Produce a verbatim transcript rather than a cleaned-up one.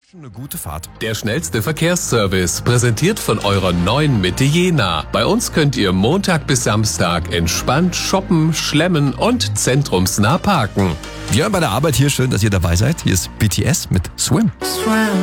Eine gute Fahrt. Der schnellste Verkehrsservice, präsentiert von eurer neuen Mitte Jena. Bei uns könnt ihr Montag bis Samstag entspannt shoppen, schlemmen und zentrumsnah parken. Wir bei der Arbeit hier, schön, dass ihr dabei seid. Hier ist B T S mit Swim. Swim.